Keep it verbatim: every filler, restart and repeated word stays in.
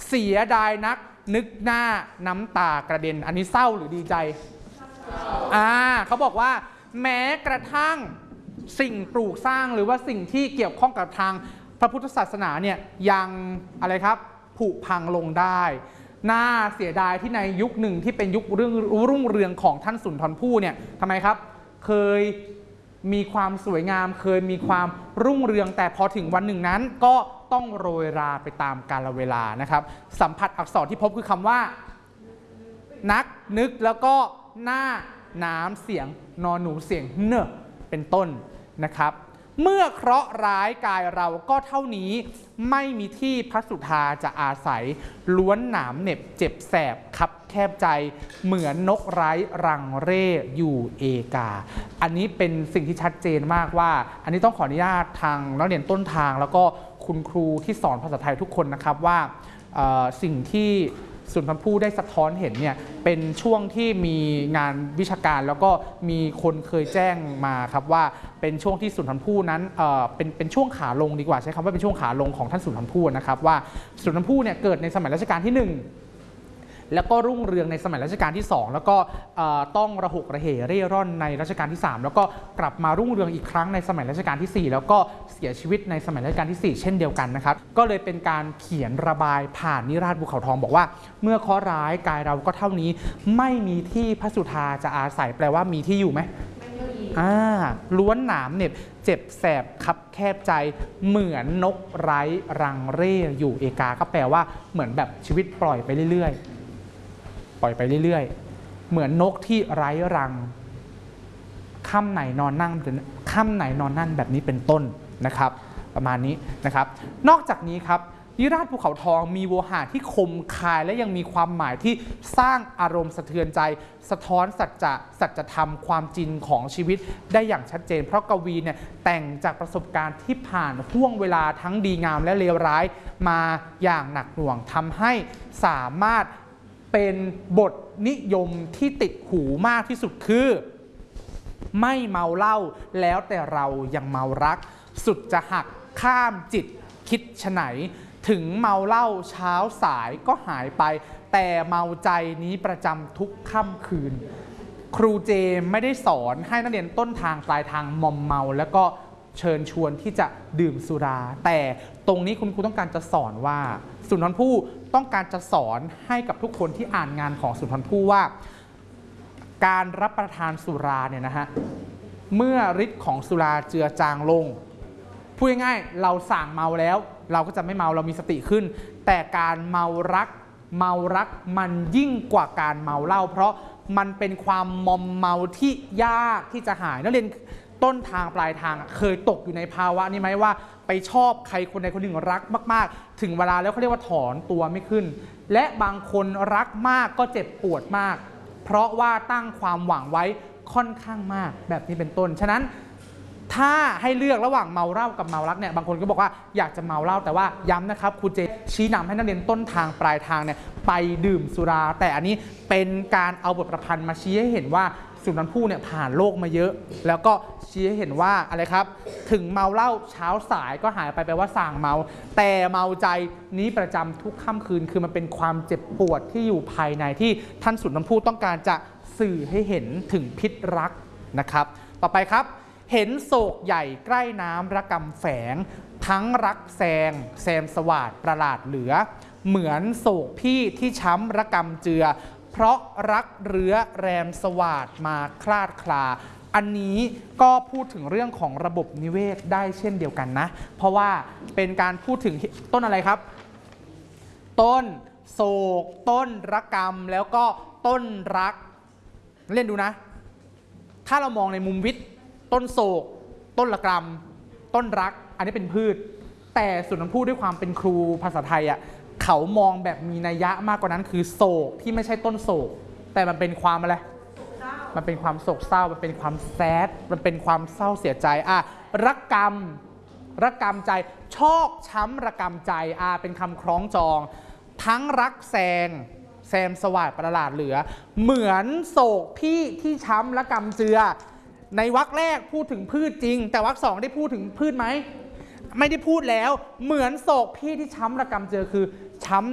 เสียดายนักนึกหน้าน้ำตากระเด็นอันนี้เศร้าหรือดีใจอ่าเขาบอกว่าแม้กระทั่งสิ่งปลูกสร้างหรือว่าสิ่งที่เกี่ยวข้องกับทางพระพุทธศาสนาเนี่ยยังอะไรครับผุพังลงได้น่าเสียดายที่ในยุคหนึ่งที่เป็นยุคเรื่องรุ่งเรืองของท่านสุนทรภู่เนี่ยทำไมครับเคยมีความสวยงามเคยมีความรุ่งเรืองแต่พอถึงวันหนึ่งนั้นก็ต้องโรยราไปตามกาลเวลานะครับสัมผัสอักษรที่พบคือคำว่านักนึกแล้วก็หน้าน้ำเสียงนอนหนูเสียงเนอะเป็นต้นนะครับเมื่อเคราะห์ร้ายกายเราก็เท่านี้ไม่มีที่พระสุธาจะอาศัยล้วนหนามเหน็บเจ็บแสบคับแคบใจเหมือนนกไร้รังเร่อยู่เอกาอันนี้เป็นสิ่งที่ชัดเจนมากว่าอันนี้ต้องขออนุญาตทางนักเรียนต้นทางแล้วก็คุณครูที่สอนภาษาไทยทุกคนนะครับว่าสิ่งที่สุนทรภู่ได้สะท้อนเห็นเนี่ยเป็นช่วงที่มีงานวิชาการแล้วก็มีคนเคยแจ้งมาครับว่าเป็นช่วงที่สุนทรภู่นั้นเอ่อเป็นเป็นช่วงขาลงดีกว่าใช้คำว่าเป็นช่วงขาลงของท่านสุนทรภู่นะครับว่าสุนทรภู่เนี่ยเกิดในสมัยรัชกาลที่หนึ่งแล้วก็รุ่งเรืองในสมัยรัชกาลที่สองแล้วก็ต้องระหกระเหเร่ร่อนในรัชกาลที่สามแล้วก็กลับมารุ่งเรืองอีกครั้งในสมัยรัชกาลที่สี่แล้วก็เสียชีวิตในสมัยรัชกาลที่สี่เช่นเดียวกันนะครับก็เลยเป็นการเขียนระบายผ่านนิราศภูเขาทองบอกว่าเมื่อเคราะห์ร้ายกายเราก็เท่านี้ไม่มีที่พระสุธาจะอาศัยแปลว่ามีที่อยู่ไหมอ่าล้วนหนามเหน็บเจ็บแสบคับแคบใจเหมือนนกไร้รังเร่อยู่เอกาก็แปลว่าเหมือนแบบชีวิตปล่อยไปเรื่อยๆปล่อยไปเรื่อยๆเหมือนนกที่ไร้รังค่ำไหนนอนนั่งค่ำไหนนอนนั่นแบบนี้เป็นต้นนะครับประมาณนี้นะครับนอกจากนี้ครับนิราศภูเขาทองมีโวหารที่คมคายและยังมีความหมายที่สร้างอารมณ์สะเทือนใจสะท้อนสัจจะสัจธรรมความจริงของชีวิตได้อย่างชัดเจนเพราะกวีเนี่ยแต่งจากประสบการณ์ที่ผ่านห่วงเวลาทั้งดีงามและเลวร้ายมาอย่างหนักหน่วงทำให้สามารถเป็นบทนิยมที่ติดหูมากที่สุดคือไม่เมาเหล้าแล้วแต่เรายังเมารักสุดจะหักข้ามจิตคิดไฉนถึงเมาเหล้าเช้าสายก็หายไปแต่เมาใจนี้ประจำทุกค่ำคืนครูเจมไม่ได้สอนให้นักเรียนต้นทางปลายทางมอมเมาแล้วก็เชิญชวนที่จะดื่มสุราแต่ตรงนี้คุณครูต้องการจะสอนว่าสุนทรภู่ต้องการจะสอนให้กับทุกคนที่อ่านงานของสุนทรภู่ว่าการรับประทานสุราเนี่ยนะฮะเมื่อฤทธิ์ของสุราเจือจางลงพูดง่ายๆเราสั่งเมาแล้วเราก็จะไม่เมาเรามีสติขึ้นแต่การเมารักเมารักมันยิ่งกว่าการเมาเหล้าเพราะมันเป็นความมอมเมาที่ยากที่จะหายนักเรียนต้นทางปลายทางเคยตกอยู่ในภาวะนี้ไหมว่าไปชอบใครคนใดคนหนึ่งรักมากๆถึงเวลาแล้วเขาเรียกว่าถอนตัวไม่ขึ้นและบางคนรักมากก็เจ็บปวดมากเพราะว่าตั้งความหวังไว้ค่อนข้างมากแบบนี้เป็นต้นฉะนั้นถ้าให้เลือกระหว่างเมาเหล้ากับเมารักเนี่ยบางคนก็บอกว่าอยากจะเมาเหล้าแต่ว่าย้ำนะครับครูเจชี้นำให้นักเรียนต้นทางปลายทางเนี่ยไปดื่มสุราแต่อันนี้เป็นการเอาบทประพันธ์มาชี้ให้เห็นว่าสุนทรภู่เนี่ยผ่านโลกมาเยอะแล้วก็ชี้ให้เห็นว่าอะไรครับถึงเมาเหล้าเช้าสายก็หายไปแปลว่าส่างเมาแต่เมาใจนี้ประจำทุกค่ำคืนคือมันเป็นความเจ็บปวดที่อยู่ภายในที่ท่านสุนทรภู่ต้องการจะสื่อให้เห็นถึงพิษรักนะครับต่อไปครับเห็นโศกใหญ่ใกล้น้ำระกำแฝงทั้งรักแซงแซมสวาดประหลาดเหลือเหมือนโศกพี่ที่ช้ำระกำเจือเพราะรักเรื้อแรมสวาดมาคลาดคลาอันนี้ก็พูดถึงเรื่องของระบบนิเวศได้เช่นเดียวกันนะเพราะว่าเป็นการพูดถึงต้นอะไรครับต้นโศกต้นระกำแล้วก็ต้นรักเล่นดูนะถ้าเรามองในมุมวิทย์ต้นโศกต้นระกำต้นรักอันนี้เป็นพืชแต่สุนทรภู่ด้วยความเป็นครูภาษาไทยอ่ะเขามองแบบมีนัยยะมากกว่านั้นคือโศกที่ไม่ใช่ต้นโศกแต่มันเป็นความอะไรมันเป็นความโศกเศร้ามันเป็นความแซดมันเป็นความเศร้าเสียใจอ่ะระกำระกำใจชอกช้ำระกำใจอ่ะเป็นคำคล้องจองทั้งรักแซงแซมสวาดประหลาดเหลือเหมือนโศกพี่ที่ช้ำระกำเจือในวรรคแรกพูดถึงพืชจริงแต่วรรคสองได้พูดถึงพืชไหมไม่ได้พูดแล้วเหมือนโศกพี่ที่ช้ำระกำเจือคือช้ำ